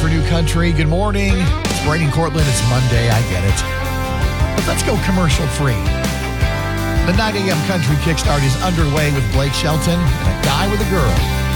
for New Country. Good morning. It's Brady and Cortland. It's Monday. I get it. But let's go commercial free. The 9 a.m. Country Kickstart is underway with Blake Shelton and A Guy with a Girl.